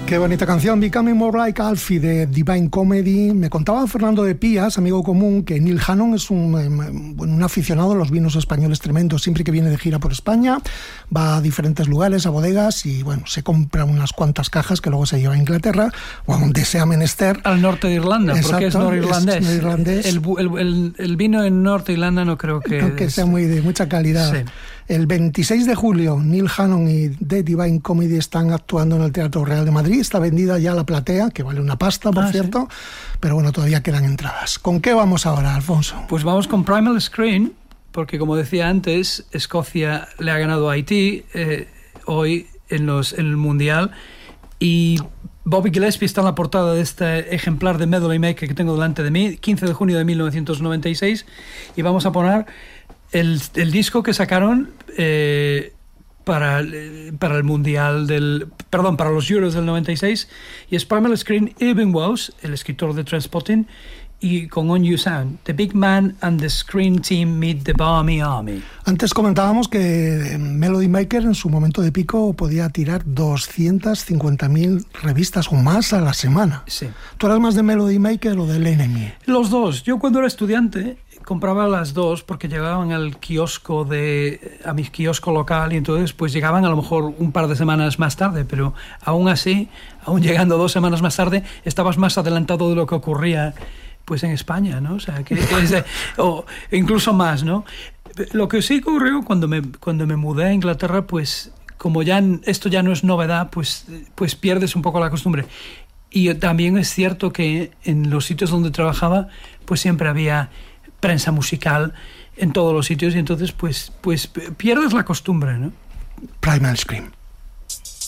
Qué bonita canción, Becoming More Like Alfie de Divine Comedy. Me contaba Fernando de Pías, amigo común, que Neil Hannon es un aficionado a los vinos españoles tremendos. Siempre que viene de gira por España, va a diferentes lugares, a bodegas, y bueno, se compra unas cuantas cajas que luego se lleva a Inglaterra o a donde sea menester. Al norte de Irlanda. Exacto, porque es norirlandés. Es norirlandés. El vino en norte de Irlanda no creo que sea de mucha calidad. Sí. El 26 de julio, Neil Hannon y The Divine Comedy están actuando en el Teatro Real de Madrid. Está vendida ya la platea, que vale una pasta, por cierto. Sí. Pero bueno, todavía quedan entradas. ¿Con qué vamos ahora, Alfonso? Pues vamos con Primal Screen, porque como decía antes, Escocia le ha ganado a Haití hoy en el Mundial. Y Bobby Gillespie está en la portada de este ejemplar de Medley Maker que tengo delante de mí, 15 de junio de 1996. Y vamos a poner el disco que sacaron para el Mundial para los Euros del 96, y es Primal Screen, Irving Welsh, el escritor de Trainspotting, y con On You Sound, The Big Man and the Screen Team Meet the Barmy Army. Antes comentábamos que Melody Maker en su momento de pico podía tirar 250.000 revistas o más a la semana. Sí. ¿Tú eras más de Melody Maker o del Enemy? Los dos. Yo cuando era estudiante compraba las dos porque llegaban a mi kiosco local, y entonces pues llegaban a lo mejor un par de semanas más tarde, pero aún así, aún llegando 2 semanas más tarde, estabas más adelantado de lo que ocurría pues en España, ¿no? O sea, o incluso más, ¿no? Lo que sí ocurrió cuando me mudé a Inglaterra, pues como esto ya no es novedad, pues pierdes un poco la costumbre. Y también es cierto que en los sitios donde trabajaba, pues siempre había prensa musical en todos los sitios, y entonces pues pierdes la costumbre, ¿no? Primal Scream.